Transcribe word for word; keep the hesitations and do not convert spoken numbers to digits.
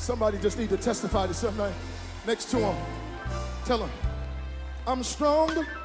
Somebody just need to testify to somebody next to him. Tell him, I'm stronger